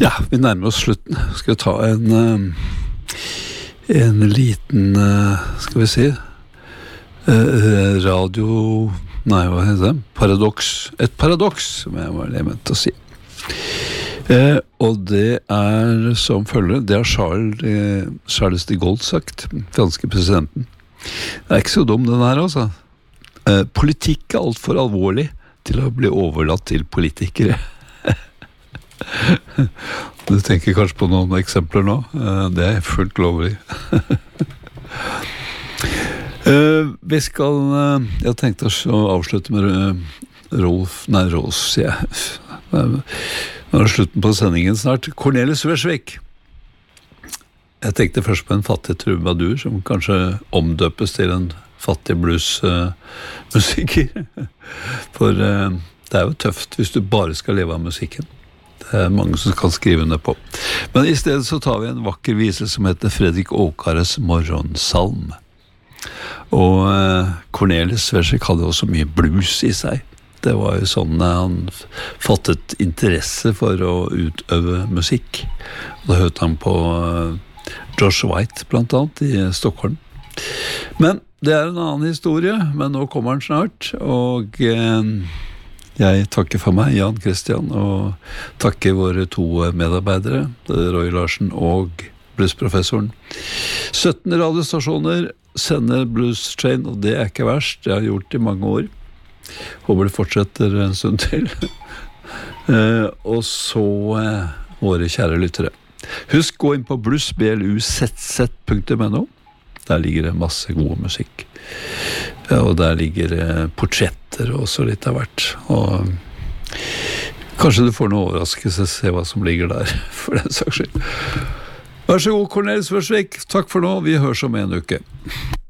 Ja, vi nærmer oss slutten. Skal vi ta en liten, skal vi si, radio... Nei, hva heter det? Paradoks. Et paradoks, som jeg var ment å si. Og det som følger, det har Charles de Gaulle sagt, franske presidenten. Det ikke så dum den her, altså. Politikk alt for alvorlig til å bli overlatt til politikere. Du tenker kanskje på noen eksempler nå. Det fullt lovlig. Vi skal... Jeg tenkte å avslutte med Rolls, sier jeg. Nå slutten på sendingen snart. Cornelis Vreeswijk. Jeg tenkte først på en fattig trubadur som kanskje omdøpes til en fattig blues-musiker. For det jo tøft hvis du bare skal leve av musikken. Det mange som kan skrive ned på. Men i stedet så tar vi en vakker vise som heter Fredrik Åkares morgonsalm. Og Cornelis Vreeswijk hadde også mye blues i seg. Det var jo sånn han fattet interesse for å utøve musikk. Da hørte han på Josh White blant annet i Stockholm. Men det en annen historie, men nå kommer han snart, og jeg takker for meg, Jan Christian, og takker våre to medarbeidere, Roy Larsen og bluesprofessoren. 17 radiostasjoner sender Blues Train, og det ikke verst, det har jeg gjort i mange år. Håper det fortsetter en stund til. Og så våre kjære lyttere. Husk gå inn på bluesbluzz.no. Der ligger det masse god musikk. Ja, og der ligger portretter og så litt av hvert. Og kanskje du får noe overraskelse, se hva som ligger der, for den saks skyld. Vær så god, Cornelis Vreeswijk. Takk for nå, vi høres om en uke.